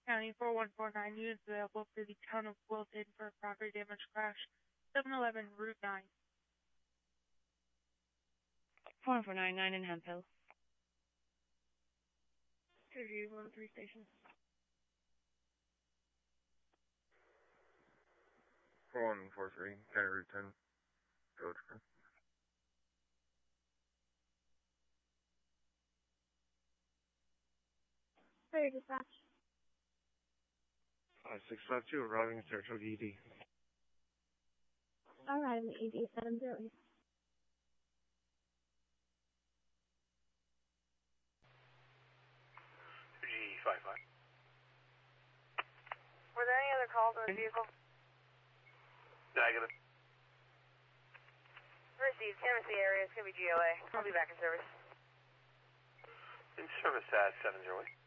County 4149 units available for the town of Wilton for a property damage crash, 711 Route 9. 449 in Hemphill. 3013 station. 4143, County Route 10, Village Green. Hey, dispatch. 5652, arriving at Saratoga ED. Alright, I'm the ED 70. G55. Were there any other calls on the vehicle? Negative. Received. Canvass the area. It's going to be GOA. I'll be back in service. In service at 708.